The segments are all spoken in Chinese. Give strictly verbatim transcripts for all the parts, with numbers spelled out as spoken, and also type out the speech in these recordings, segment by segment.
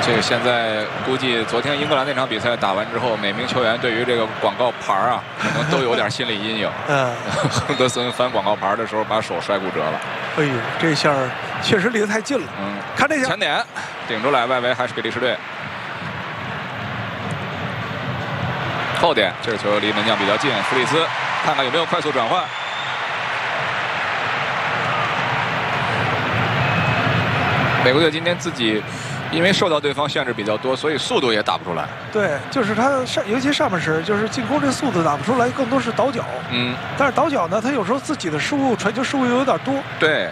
这个现在估计昨天英格兰那场比赛打完之后，每名球员对于这个广告牌啊，可能都有点心理阴影。 嗯， 亨德森翻广告牌的时候，把手摔骨折了。 哎呦，这下确实离得太近了。 嗯， 看这下前点顶出来，外围还是比利时队。后点，这个球离门将比较近，弗里斯看看有没有快速转换。美国队今天自己因为受到对方限制比较多，所以速度也打不出来。 对，就是他上，尤其上半时就是进攻这速度打不出来，更多是倒脚。 嗯， 但是倒脚呢，他有时候自己的失误，传球失误又有点多。 对。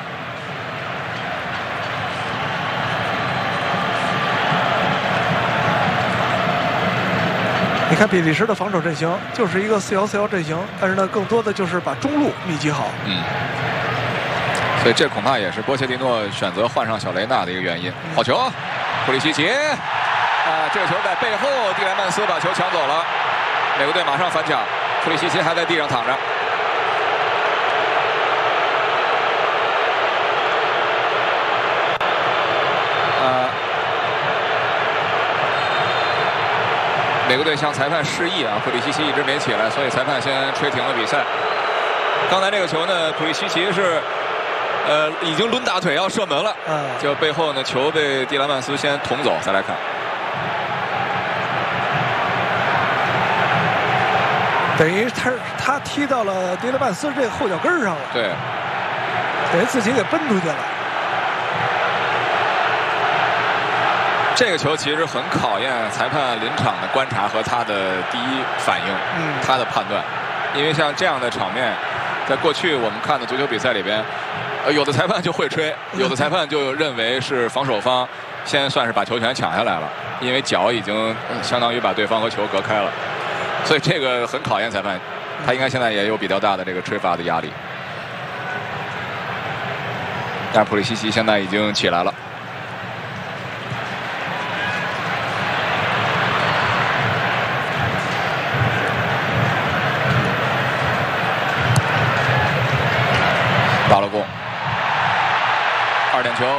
你看比利时的防守阵型就是一个四幺四幺阵型，但是呢，更多的就是把中路密集好。 嗯。所以这恐怕也是波切蒂诺选择换上小雷纳的一个原因。好球，普利西奇，啊，这个球在背后，蒂莱曼斯把球抢走了，美国队马上反抢，普利西奇还在地上躺着。啊，美国队向裁判示意啊，普利西奇一直没起来，所以裁判先吹停了比赛。刚才这个球呢，普利西奇是。呃，已经抡大腿要射门了，嗯，就背后呢，球被蒂莱曼斯先捅走。再来看， 等于他他踢到了蒂莱曼斯这个后脚跟上了， 对， 等于自己给奔出去了。 这个球其实很考验裁判临场的观察和他的第一反应，嗯，他的判断，因为像这样的场面，在过去我们看的足球比赛里边。呃，有的裁判就会吹，有的裁判就认为是防守方先算是把球权抢下来了，因为脚已经相当于把对方和球隔开了，所以这个很考验裁判，他应该现在也有比较大的这个吹罚的压力。但是普利西奇现在已经起来了，